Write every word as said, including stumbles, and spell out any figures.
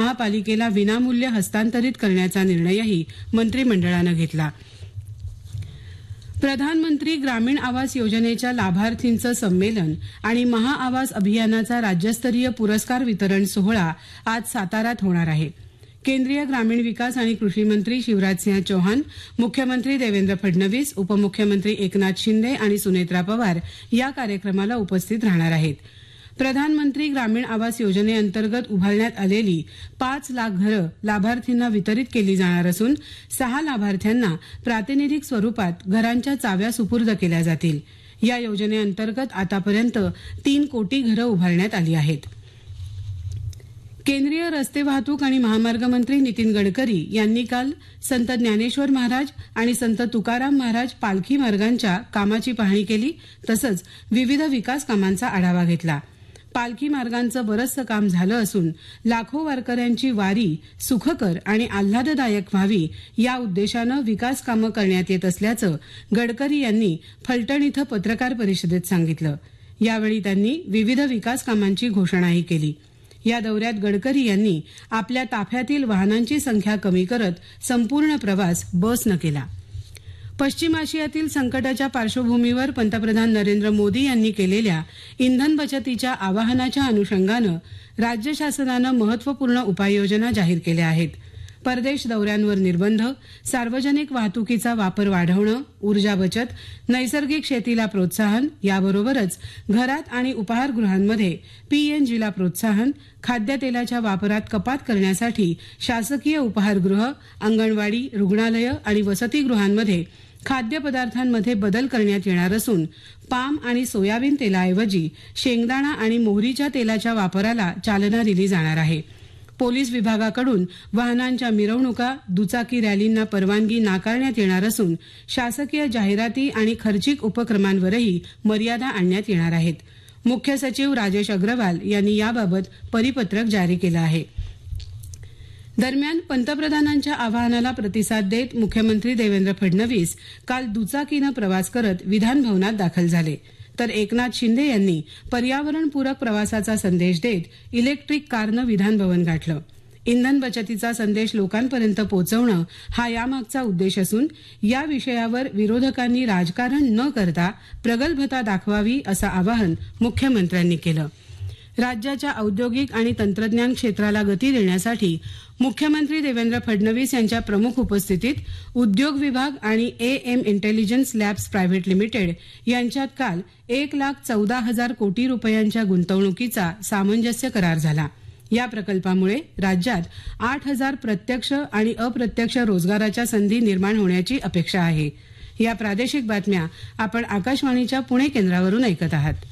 महापालिकेला विनामूल्य हस्तांतरित करण्याचा निर्णयही मंत्रिमंडळानं घेतला. प्रधानमंत्री ग्रामीण आवास योजनेच्या लाभार्थींचं संमेलन आणि महाआवास अभियानाचा राज्यस्तरीय पुरस्कार वितरण सोहळा आज साताऱ्यात होणार आहे. केंद्रीय ग्रामीण विकास आणि कृषी मंत्री शिवराजसिंह चौहान, मुख्यमंत्री देवेंद्र फडणवीस, उपमुख्यमंत्री एकनाथ शिंदे आणि सुनेत्रा पवार या कार्यक्रमाला उपस्थित राहणार आहेत. प्रधानमंत्री ग्रामीण आवास योजनेअंतर्गत उभारण्यात आलेली पाच लाख घरं लाभार्थींना वितरित केली जाणार असून सहा लाभार्थ्यांना प्रातिनिधिक स्वरूपात घरांच्या चाव्या सुपूर्द केल्या जातील. या योजनेअंतर्गत आतापर्यंत तीन कोटी घरं उभारण्यात आली आहेत. केंद्रीय रस्ते वाहतूक आणि महामार्ग मंत्री नितीन गडकरी यांनी काल संत ज्ञानेश्वर महाराज आणि संत तुकाराम महाराज पालखी मार्गांच्या कामाची पाहणी केली तसंच विविध विकास कामांचा आढावा घेतला. पालखी मार्गांचं बरंचसं काम झालं असून लाखो वारकऱ्यांची वारी सुखकर आणि आल्हाददायक व्हावी या उद्देशानं विकास कामं करण्यात येत असल्याचं गडकरी यांनी फलटण इथं पत्रकार परिषदेत सांगितलं. यावेळी त्यांनी विविध विकास कामांची घोषणाही केली. या दौऱ्यात गडकरी यांनी आपल्या ताफ्यातील वाहनांची संख्या कमी करत संपूर्ण प्रवास बसनं केला. पश्चिम आशियातील संकटाच्या पार्श्वभूमीवर पंतप्रधान नरेंद्र मोदी यांनी केलेल्या इंधन बचतीच्या आवाहनाच्या अनुषंगानं राज्य शासनानं महत्वपूर्ण उपाययोजना जाहीर केल्या आहेत. परदेश दौऱ्यांवर निर्बंध, सार्वजनिक वाहतुकीचा वापर वाढवणं, ऊर्जा बचत, नैसर्गिक शेतीला प्रोत्साहन याबरोबरच घरात आणि उपाहारगृहांमध्ये पीएनजीला प्रोत्साहन, खाद्यतेलाच्या वापरात कपात करण्यासाठी शासकीय उपाहारगृह, अंगणवाडी, रुग्णालयं आणि वसतिगृहांमध्ये खाद्यपदार्थांमध्ये बदल करण्यात येणार असून पाम आणि सोयाबीन तेलाऐवजी शेंगदाणा आणि मोहरीच्या तेलाच्या वापराला चालना दिली जाणार आहे. पोलीस विभागाकडून वाहनांच्या मिरवणुका, दुचाकी रॅलींना परवानगी नाकारण्यात येणार असून शासकीय जाहिराती आणि खर्चिक उपक्रमांवरही मर्यादा आणण्यात येणार आहेत. मुख्य सचिव राजेश अग्रवाल यांनी याबाबत परिपत्रक जारी केलं आहे. दरम्यान पंतप्रधानांच्या आवाहनाला प्रतिसाद देत मुख्यमंत्री देवेंद्र फडणवीस काल दुचाकीनं प्रवास करत विधानभवनात दाखल झाले तर एकनाथ शिंदे यांनी पर्यावरणपूरक प्रवासाचा संदेश देत इलेक्ट्रिक कारनं विधानभवन गाठलं. इंधन बचतीचा संदेश लोकांपर्यंत पोहोचवणं हा यामागचा उद्देश असून या विषयावर विरोधकांनी राजकारण न करता प्रगल्भता दाखवावी असं आवाहन मुख्यमंत्र्यांनी केलं. राज्याच्या औद्योगिक आणि तंत्रज्ञान क्षेत्राला गती देण्यासाठी मुख्यमंत्री देवेंद्र फडणवीस यांच्या प्रमुख उपस्थितीत उद्योग विभाग आणि A M intelligence labs private limited यांच्यात काल एक लाख चौदा हजार कोटी रुपयांच्या गुंतवणुकीचा सामंजस्य करार झाला. या प्रकल्पामुळे राज्यात आठ हजार प्रत्यक्ष आणि अप्रत्यक्ष रोजगाराच्या संधी निर्माण होण्याची अपेक्षा आहे. या प्रादेशिक बातम्या आपण आकाशवाणीच्या पुणे केंद्रावरून ऐकत आहात.